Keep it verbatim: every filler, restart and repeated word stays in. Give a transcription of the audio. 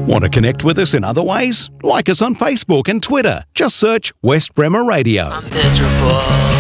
Want to connect with us in other ways? Like us on Facebook and Twitter. Just search West Bremer Radio. I'm miserable.